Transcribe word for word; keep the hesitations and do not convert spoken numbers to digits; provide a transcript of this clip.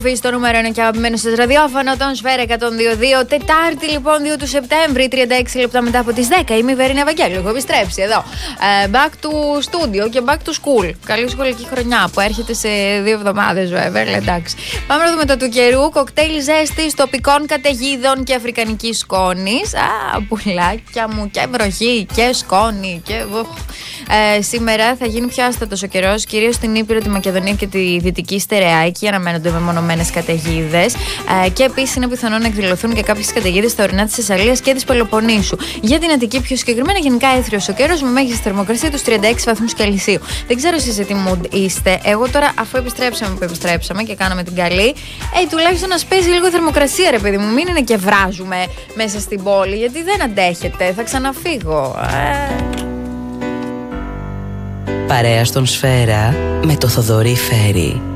Στο νούμερο ένα και αγαπημένο σας ραδιόφωνο, τον Σφαίρα εκατόν δύο κόμμα δύο. Τετάρτη λοιπόν, δύο του Σεπτέμβρη, τριάντα έξι λεπτά μετά από τις δέκα. Είμαι η Βερίνα Ευαγγέλου. Έχω επιστρέψει εδώ. Uh, back to studio και back to school. Καλή σχολική χρονιά που έρχεται σε δύο εβδομάδες, βέβαια. Εντάξει. Πάμε να δούμε το του καιρού. Κοκτέιλ ζέστης τοπικών καταιγίδων και αφρικανικής σκόνης. Α, πουλάκια μου, και βροχή και σκόνη. Και... Ε, σήμερα θα γίνει πιο άστατος ο καιρός, κυρίως στην Ήπειρο, τη Μακεδονία και τη Δυτική Στερεάκη. Αναμένονται μεμονωμένες καταιγίδες. Ε, και επίσης είναι πιθανόν να εκδηλωθούν και κάποιες καταιγίδες στα ορεινά της Θεσσαλίας και της Πελοποννήσου. Για την Αττική, πιο συγκεκριμένα, γενικά έθριος ο καιρός με μέγιστη θερμοκρασία τους τριάντα έξι βαθμούς Κελσίου. Δεν ξέρω εσείς σε τι mood είστε. Εγώ τώρα, αφού επιστρέψαμε που επιστρέψαμε και κάναμε την καλή, ε, τουλάχιστον να σπέσει λίγο η θερμοκρασία, ρε παιδί μου. Μην είναι και βράζουμε μέσα στην πόλη, γιατί δεν αντέχετε. Θα ξαναφύγω. Ε... Παρέα στον Σφαίρα με το Θοδωρή Φέρι.